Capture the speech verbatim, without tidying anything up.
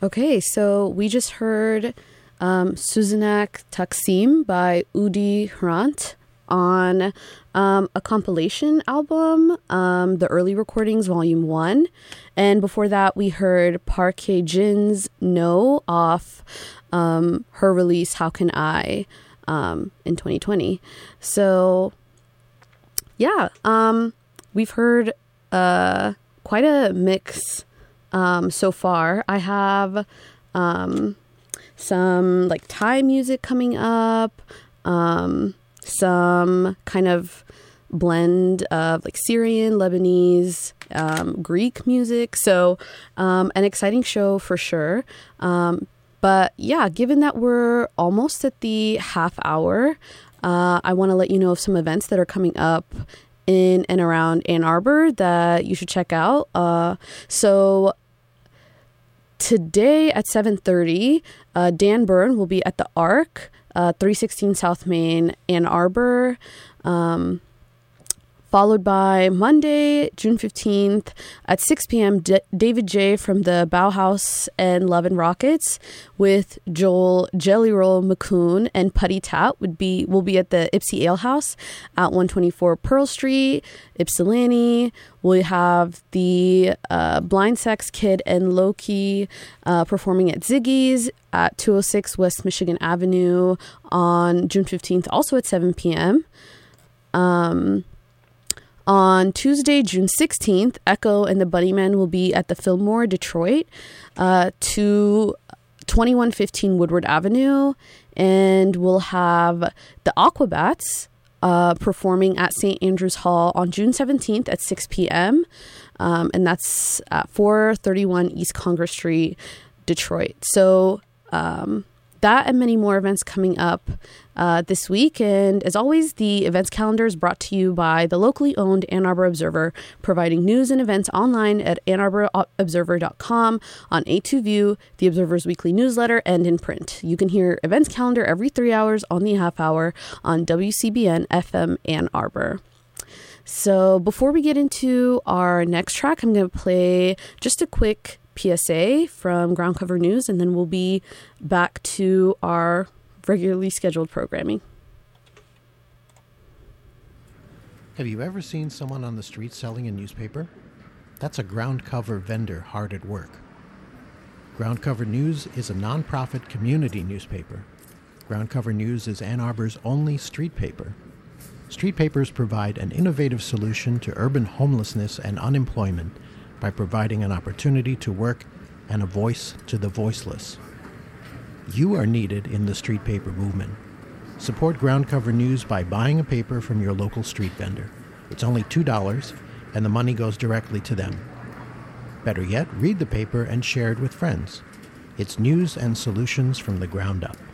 Okay, so we just heard um, Suzunak Taksim by Udi Hrant on um, a compilation album, um, The Early Recordings, Volume one. And before that, we heard Park Hae-jin's No off um, her release, How Can I, um, in twenty twenty. So, yeah, um, we've heard uh, quite a mix um, so far. I have um, some like Thai music coming up, um, some kind of blend of like Syrian, Lebanese, um, Greek music. So um, an exciting show for sure. Um, but yeah, given that we're almost at the half hour, uh, I want to let you know of some events that are coming up in and around Ann Arbor that you should check out. Uh, so today at seven thirty, uh, Dan Byrne will be at the Arc, uh, three sixteen South Main, Ann Arbor. Um, followed by Monday, June fifteenth at six p.m., D- David J. from the Bauhaus and Love and Rockets with Joel Jelly Roll McCoon and Putty Tat would be will be at the Ipsy Ale House at one twenty-four Pearl Street, Ypsilanti. We'll have the uh, Blind Sex Kid and Loki uh, performing at Ziggy's at two oh six West Michigan Avenue on June fifteenth, also at seven p.m. Um... On Tuesday, June sixteenth, Echo and the Bunnymen will be at the Fillmore, Detroit, uh, to twenty-one fifteen Woodward Avenue. And we'll have the Aquabats uh, performing at Saint Andrews Hall on June seventeenth at six p.m. Um, and that's at four thirty-one East Congress Street, Detroit. So um, that and many more events coming up uh, this week. And as always, the events calendar is brought to you by the locally owned Ann Arbor Observer, providing news and events online at ann arbor observer dot com, on A two View, the Observer's weekly newsletter, and in print. You can hear events calendar every three hours on the half hour on W C B N F M Ann Arbor. So before we get into our next track, I'm going to play just a quick P S A from Ground Cover News, and then we'll be back to our regularly scheduled programming. Have you ever seen someone on the street selling a newspaper? That's a ground cover vendor hard at work. Ground Cover News is a nonprofit community newspaper. Ground Cover News is Ann Arbor's only street paper. Street papers provide an innovative solution to urban homelessness and unemployment by providing an opportunity to work and a voice to the voiceless. You are needed in the street paper movement. Support Ground Cover News by buying a paper from your local street vendor. It's only two dollars, and the money goes directly to them. Better yet, read the paper and share it with friends. It's news and solutions from the ground up.